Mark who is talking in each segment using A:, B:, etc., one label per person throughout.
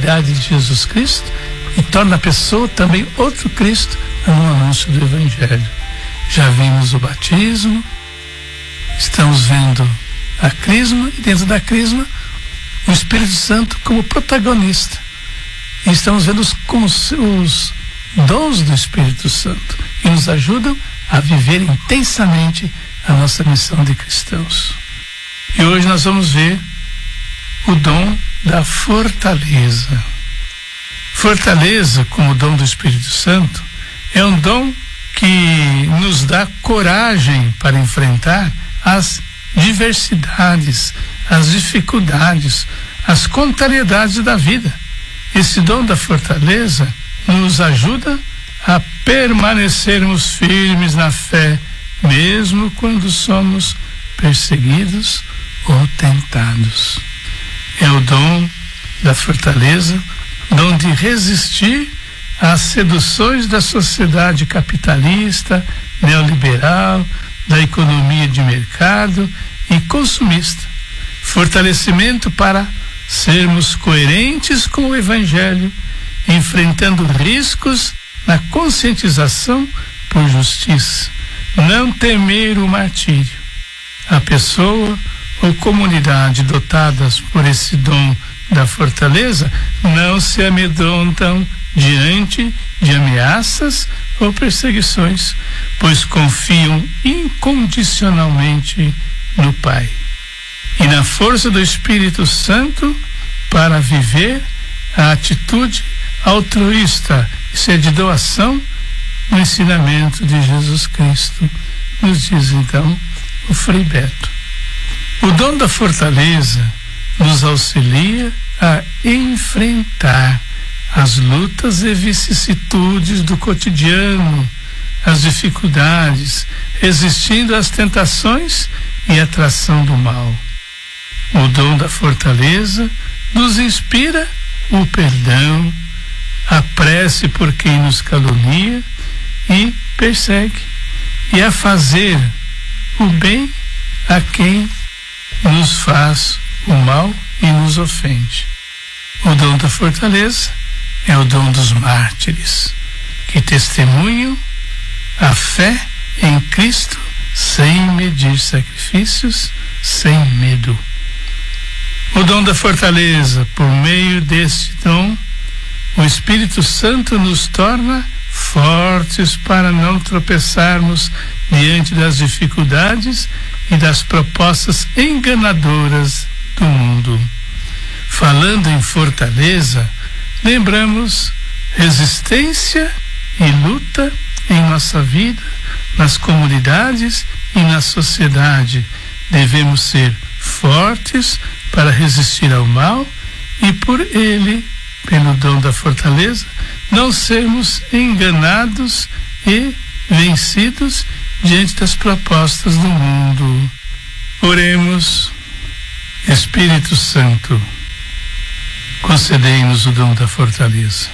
A: fidelidade de Jesus Cristo e torna a pessoa também outro Cristo no anúncio do Evangelho. Já vimos o batismo, estamos vendo a crisma, e dentro da crisma o Espírito Santo como protagonista. E estamos vendo os dons do Espírito Santo, que nos ajudam a viver intensamente a nossa missão de cristãos. E hoje nós vamos ver o dom da fortaleza. Fortaleza, como dom do Espírito Santo, é um dom que nos dá coragem para enfrentar as diversidades, as dificuldades, as contrariedades da vida. Esse dom da fortaleza nos ajuda a permanecermos firmes na fé, mesmo quando somos perseguidos ou tentados. É o dom da fortaleza, dom de resistir às seduções da sociedade capitalista, neoliberal, da economia de mercado e consumista. Fortalecimento para sermos coerentes com o Evangelho, enfrentando riscos na conscientização por justiça. Não temer o martírio. A pessoa ou comunidade dotadas por esse dom da fortaleza não se amedrontam diante de ameaças ou perseguições, pois confiam incondicionalmente no Pai e na força do Espírito Santo para viver a atitude altruísta, isso é de doação, no ensinamento de Jesus Cristo, nos diz então o Frei Beto. O dom da fortaleza nos auxilia a enfrentar as lutas e vicissitudes do cotidiano, as dificuldades, resistindo às tentações e à atração do mal. O dom da fortaleza nos inspira o perdão, a prece por quem nos calunia e persegue, e a fazer o bem a quem nos faz o mal e nos ofende. O dom da fortaleza é o dom dos mártires, que testemunham a fé em Cristo sem medir sacrifícios, sem medo. O dom da fortaleza, por meio deste dom, o Espírito Santo nos torna fortes para não tropeçarmos diante das dificuldades e das propostas enganadoras do mundo. Falando em fortaleza, lembramos resistência e luta em nossa vida, nas comunidades e na sociedade. Devemos ser fortes para resistir ao mal e por ele, pelo dom da fortaleza, não sermos enganados e vencidos diante das propostas do mundo. Oremos. Espírito Santo, concedei-nos o dom da fortaleza.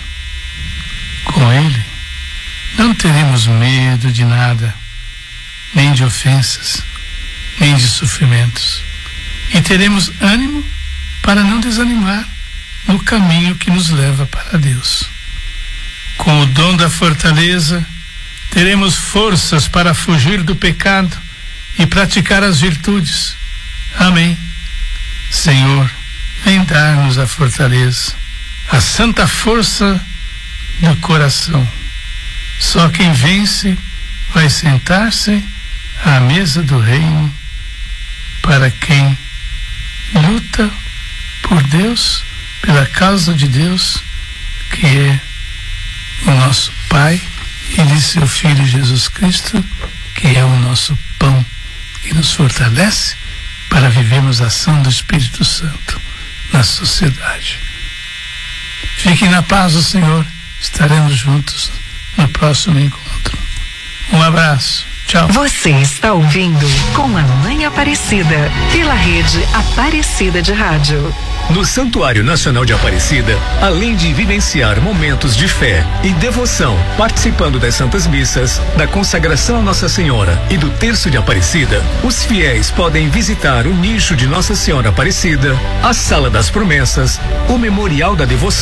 A: Com ele, não teremos medo de nada, nem de ofensas, nem de sofrimentos, e teremos ânimo para não desanimar no caminho que nos leva para Deus. Com o dom da fortaleza, teremos forças para fugir do pecado e praticar as virtudes. Amém. Senhor, vem dar-nos a fortaleza, a santa força do coração. Só quem vence vai sentar-se à mesa do reino. Para quem luta por Deus, pela causa de Deus, que é o nosso Pai, e de seu Filho Jesus Cristo, que é o nosso pão, que nos fortalece para vivermos a ação do Espírito Santo na sociedade. Fiquem na paz do Senhor. Estaremos juntos no próximo encontro. Um abraço. Tchau.
B: Você está ouvindo Com a Mãe Aparecida, pela rede Aparecida de Rádio.
C: No Santuário Nacional de Aparecida, além de vivenciar momentos de fé e devoção, participando das Santas Missas, da consagração a Nossa Senhora e do Terço de Aparecida, os fiéis podem visitar o nicho de Nossa Senhora Aparecida, a Sala das Promessas, o Memorial da Devoção